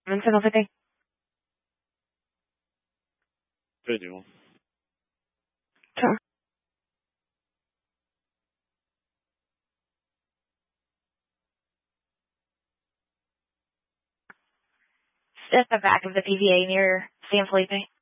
Montego City. Visual. Sure. It's at the back of the PVA near San Felipe.